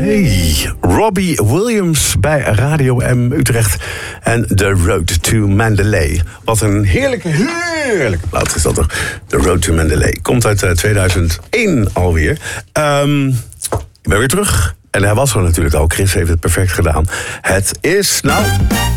Hey, Robbie Williams bij Radio M Utrecht en The Road to Mandalay. Wat een heerlijke plaat is dat toch? The Road to Mandalay. Komt uit 2001 alweer. Ik ben weer terug. En hij was er natuurlijk al. Chris heeft het perfect gedaan. Het is,